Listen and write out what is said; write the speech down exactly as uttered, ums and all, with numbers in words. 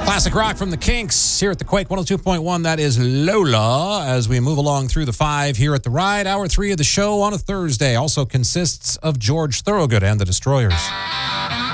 Classic rock from the Kinks here at the Quake one oh two point one. That is Lola as we move along through the five here at the Ride. Hour three of the show on a Thursday also consists of George Thorogood and the Destroyers.